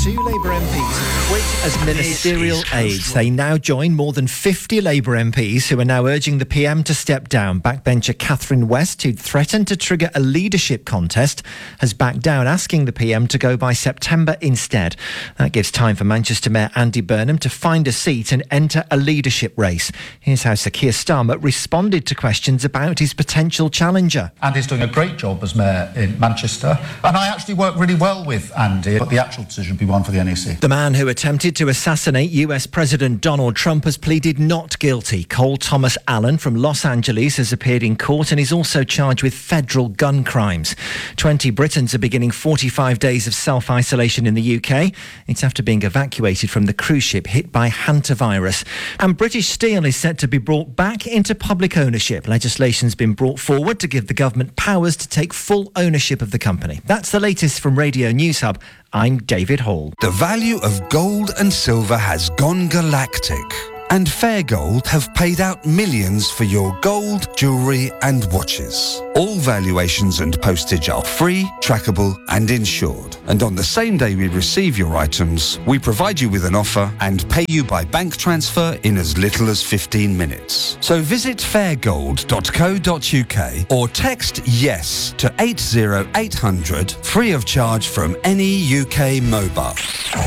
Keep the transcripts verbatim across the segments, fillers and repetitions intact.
Two Labour M Ps quit as ministerial aides. They now join more than fifty Labour M Ps who are now urging the P M to step down. Backbencher Catherine West, who'd threatened to trigger a leadership contest, has backed down, asking the P M to go by September instead. That gives time for Manchester Mayor Andy Burnham to find a seat and enter a leadership race. Here's how Sir Keir Starmer responded to questions about his potential challenger. Andy's doing a great job as mayor in Manchester, and I actually work really well with Andy, but the actual decision would be one for the N E C. The man who attempted to assassinate U S President Donald Trump has pleaded not guilty. Cole Thomas Allen from Los Angeles has appeared in court and is also charged with federal gun crimes. twenty Britons are beginning forty-five days of self-isolation in the U K. It's after being evacuated from the cruise ship hit by hantavirus. And British Steel is set to be brought back into public ownership. Legislation's been brought forward to give the government powers to take full ownership of the company. That's the latest from Radio News Hub. I'm David Hall. The value of gold and silver has gone galactic, and Fair Gold have paid out millions for your gold, jewellery and watches. All valuations and postage are free, trackable and insured. And on the same day we receive your items, we provide you with an offer and pay you by bank transfer in as little as fifteen minutes. So visit fair gold dot co dot uk or text YES to eight zero eight hundred, free of charge from any U K mobile.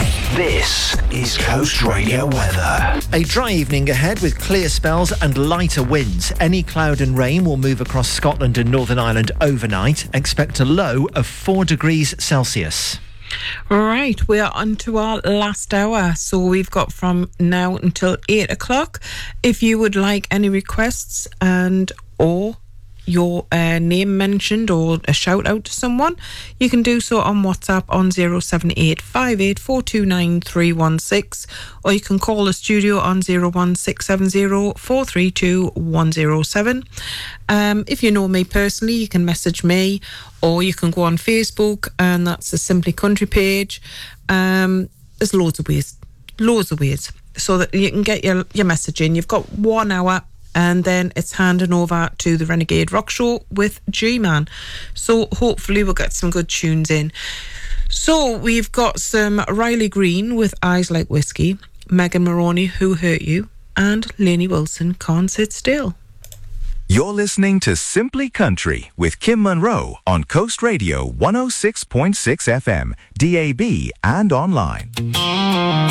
This is Coast Radio weather. A dry evening ahead with clear spells and lighter winds. Any cloud and rain will move across Scotland and Northern Ireland overnight. Expect a low of four degrees Celsius. Right, we are on to our last hour. So we've got from now until eight o'clock. If you would like any requests and or your uh, name mentioned or a shout out to someone, you can do so on WhatsApp on zero seven eight five eight four two nine three one six, or you can call the studio on zero one six seven zero four three two one zero seven. Um, if you know me personally, you can message me, or you can go on Facebook, and that's the Simply Country page. Um, there's loads of ways, loads of ways, so that you can get your, your message in. You've got one hour, and then it's handing over to the Renegade Rock Show with G-Man. So hopefully we'll get some good tunes in. So we've got some Riley Green with Eyes Like Whiskey, Megan Maroney, Who Hurt You, and Lainey Wilson, Can't Sit Still. You're listening to Simply Country with Kim Monroe on Coast Radio one oh six point six F M, D A B and online.